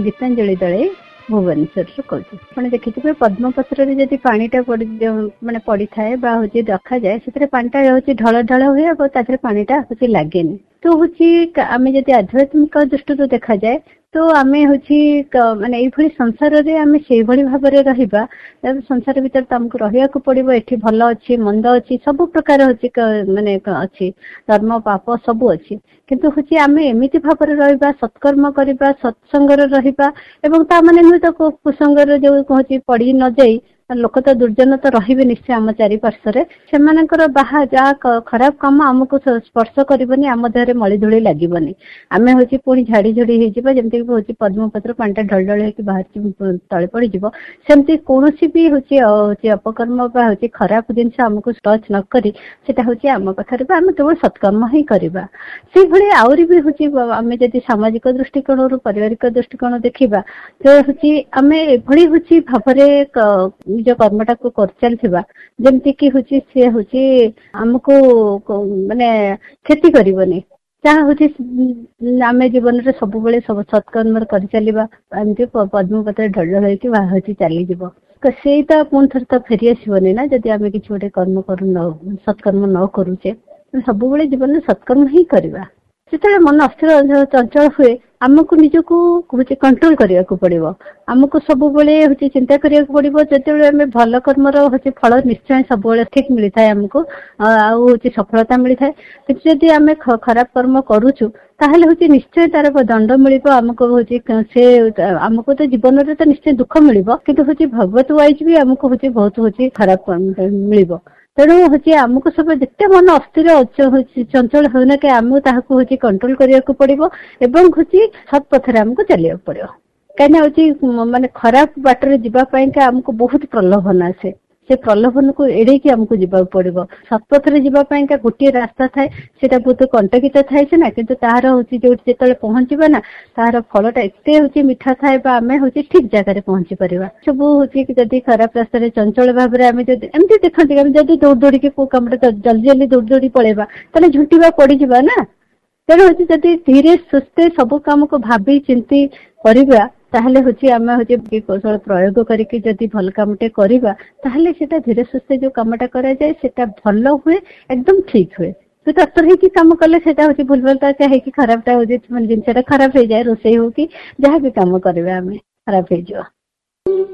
गीतांजलि दले भुवनेश्वर कौन देखिए पद्मपत्र जब पानीटा मानने पड़ी थाए रखा जाए से पानीटा हूँ ढल ढल हुए और पानीटा हूँ लगे तो हूँ आम जब आध्यात्मिक दृष्टि देखा जाए तो आम हूँ माने ये संसार रे आम से भाव में रहा संसार भीतर तो आमको रहा पड़ो ये भल अच्छी मंद अच्छी सब प्रकार हूँ माने अच्छी धर्म पाप सब अच्छी किंतु हूँ आम एमती भाव में रहा सत्कर्म करवा सत्संग रहा एवं ता माने नुह तो कुसंगर जो कहूँ पड़ी न जाई लोक तो दुर्जन तो रही निश्चय आम चारिपार्श्वर से बाहा जहाँ खराब कम आमको स्पर्श करनी आम देह मलीधूली लगे आम हूँ पुणी झाड़ी झुड़ी जमी हूँ पद्मपत्र पानीटा ढल ढल हो बाहर तले पड़ज सेमती कौन भी हूँ अपकर्म हूँ खराब जिनस आमको टच नक हूँ आम पाखे आम केवल सत्कर्म ही करवा से भाई आहरी भी हूँ आम जब सामाजिक दृष्टिकोण पारिवारिक दृष्टिकोण देखा तो हूँ आम एभली हूँ भाव निज कर्मटा को कर चलथिबा जेमती कि हूँ सी हूँ आमको माने क्षति करबनी जहाँ हूँ आम जीवन में सब बेले सब सत्कर्म कर चलवा एमती पद्मपत्र ढल ढल हो चलीज से तो पुणी थर तो फेरी आसबनी ना जदि आम कि गोटे कर्म कर सत्कर्म न करुचे सब बेले जीवन में सत्कर्म ही करवा जिते मन अस्थिर चंचल हुए आमको निजको हूँ कंट्रोल करने को पड़ो आमको सब बेले हूँ चिंता करने को पड़ो जो आम भल कर्मर हूँ फल निश्चय सब ठीक मिलता है आमको हूँ सफलता मिलता है कि जदि आम खराब कर्म करुचु ताहले हूँ निश्चय तार दंड मिल आमको हूँ से आमको तो जीवन में तो निश्चय दुख मिल कि हूँ भगवत वाइज भी आमको हूँ बहुत हूँ खराब मिल तेणु हूँ आमको सब जिते मन अस्थिर चंचल होना कि आमको ताकू हूँ कंट्रोल करने को पड़ो एवं हूँ सत् पथर आमको चलिया पड़ो कहीं माने खराब बाटर जावाई आमको बहुत प्रलोभन आसे से प्रलोभन को एड़े आमको जावाक पड़ो सत्पथर जावाई गोटे रास्ता थाए से बहुत कंटकित थाए सीना कि तार हूँ जो जो पहुंचवा ना तार फलटा एत हूँ मीठा थाए आम हूँ ठीक जगह पहुंची पार सब हूँ जदि खराब रास्तार चंचल भाव में आम एमती देखते आम जब दौड़ दौड़ी को कम जल्दी जल्दी दौड़ दौड़ी पलैबा ताले झुंटिबा पड़जा ना तेणु हूँ जदि धीरे सुस्थे सब कम को भाभी चिंती करवा ताहले हूँ आम हूँ कौशल प्रयोग करके जदि भल कामटे करवा ताहले सेटा धीरे सुस्थे जो कामटा करा जाए सेटा भल हुए एकदम ठीक हुए तो तत्पर है काम कले सेटा हूँ भूल भालता है कि खराबटा हूँ जिनसा खराब हो जाए रोसई हो कि जहाँ भी काम करवा आम खराब हो।